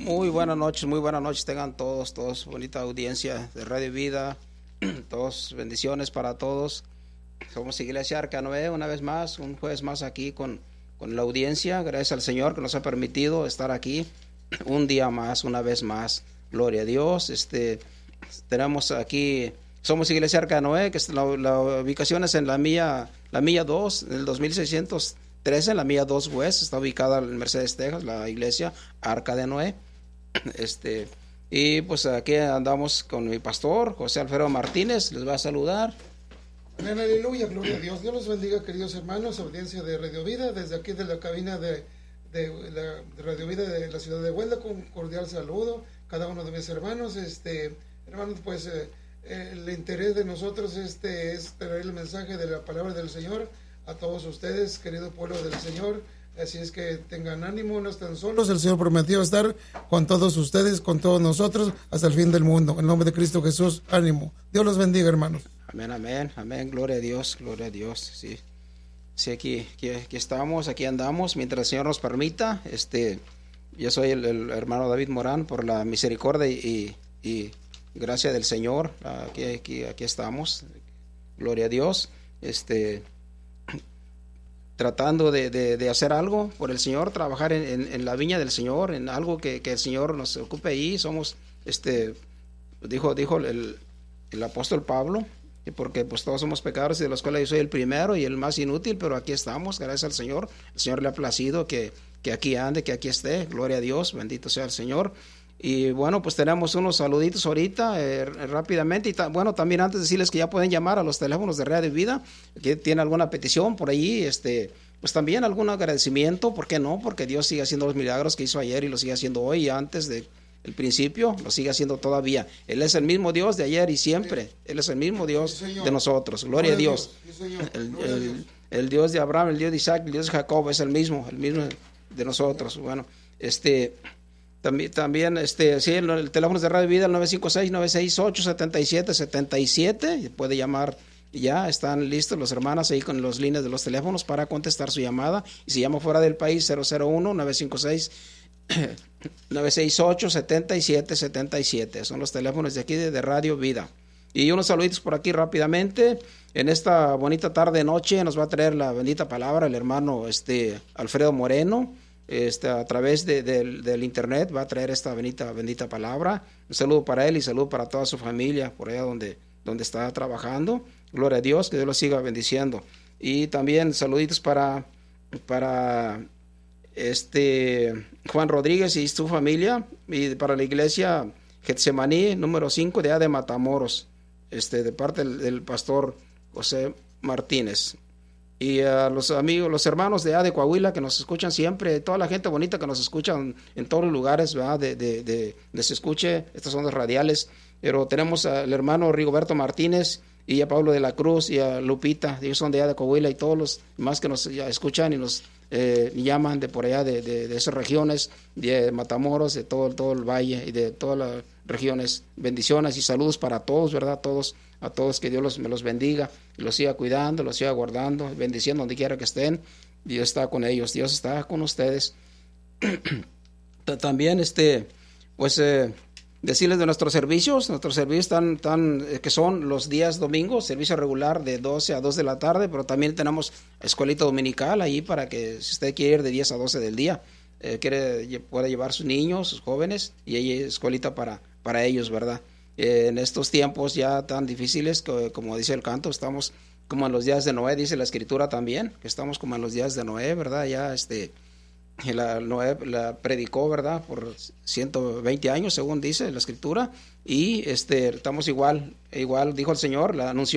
Muy buenas noches tengan todos, bonita audiencia de Radio Vida, todos, bendiciones para todos. Somos Iglesia Arca Noé, una vez más, un jueves más aquí con la audiencia. Gracias al Señor que nos ha permitido estar aquí un día más, una vez más. Gloria a Dios. Tenemos aquí, somos Iglesia Arca Noé, que la ubicación es en la milla 2, en el 2613, en la milla 2 West. Está ubicada en Mercedes, Texas, la iglesia Arca de Noé. Y pues aquí andamos con mi pastor José Alfredo Martínez, les va a saludar. Amén, aleluya, gloria a Dios. Dios los bendiga, queridos hermanos, audiencia de Radio Vida, desde aquí de la cabina de Radio Vida de la ciudad de Huelva, con un cordial saludo cada uno de mis hermanos. Hermanos, pues el interés de nosotros es traer el mensaje de la palabra del Señor a todos ustedes, querido pueblo del Señor. Así es que tengan ánimo, no están solos. El Señor prometió estar con todos ustedes, con todos nosotros, hasta el fin del mundo. En nombre de Cristo Jesús, ánimo. Dios los bendiga, hermanos. Amén, amén, amén. Gloria a Dios, gloria a Dios. Sí, sí, aquí estamos, aquí andamos, mientras el Señor nos permita. Yo soy el hermano David Morán, por la misericordia y gracia del Señor. Aquí estamos. Gloria a Dios. Tratando de hacer algo por el Señor, trabajar en la viña del Señor, en algo que el Señor nos ocupe ahí. Somos, dijo el apóstol Pablo, porque pues todos somos pecadores, y de los cuales yo soy el primero y el más inútil, pero aquí estamos, gracias al Señor. El Señor le ha placido que aquí ande, que aquí esté. Gloria a Dios, bendito sea el Señor. Y bueno, pues tenemos unos saluditos ahorita, rápidamente. Y también antes de decirles que ya pueden llamar a los teléfonos de Radio Vida, que tiene alguna petición por ahí, pues también algún agradecimiento, ¿por qué no? Porque Dios sigue haciendo los milagros que hizo ayer y lo sigue haciendo hoy, y antes del principio lo sigue haciendo todavía. Él es el mismo Dios de ayer y siempre. Él es el mismo Dios, sí, de nosotros. Gloria a Dios. Sí, el Dios de Abraham, el Dios de Isaac, el Dios de Jacob es el mismo de nosotros. Bueno, También, sí, el teléfono de Radio Vida, el 956-968-7777. Puede llamar, ya están listos los hermanos ahí con los líneas de los teléfonos para contestar su llamada. Y si llama fuera del país, 001-956-968-7777. Son los teléfonos de aquí de Radio Vida. Y unos saluditos por aquí rápidamente. En esta bonita tarde noche nos va a traer la bendita palabra el hermano Alfredo Moreno. A través del internet va a traer esta bendita palabra. Un saludo para él y saludo para toda su familia por allá donde está trabajando. Gloria a Dios, que Dios lo siga bendiciendo. Y también saluditos para Juan Rodríguez y su familia, y para la iglesia Getsemaní número 5 de allá de Matamoros, de parte del pastor José Martínez. Y a los amigos, los hermanos de Coahuila que nos escuchan siempre, toda la gente bonita que nos escuchan en todos los lugares, ¿verdad? De se escuche estas ondas radiales. Pero tenemos al hermano Rigoberto Martínez y a Pablo de la Cruz y a Lupita, ellos son de Coahuila, y todos los demás que nos escuchan y nos llaman de por allá de esas regiones, de Matamoros, de todo el valle y de todas las regiones. Bendiciones y saludos para todos, ¿verdad? A todos, que Dios me los bendiga y los siga cuidando, los siga guardando, bendiciendo donde quiera que estén. Dios está con ellos, Dios está con ustedes. También decirles de nuestros servicios que son los días domingos, servicio regular de 12 a 2 de la tarde, pero también tenemos escuelita dominical ahí para que si usted quiere ir de 10 a 12 del día, puede llevar sus niños, sus jóvenes, y ahí hay escuelita para ellos, ¿verdad? En estos tiempos ya tan difíciles, como dice el canto, estamos como en los días de Noé, dice la Escritura también, que estamos como en los días de Noé, ¿verdad? Ya Noé la predicó, ¿verdad? Por 120 años, según dice la Escritura, y estamos igual dijo el Señor, la anunció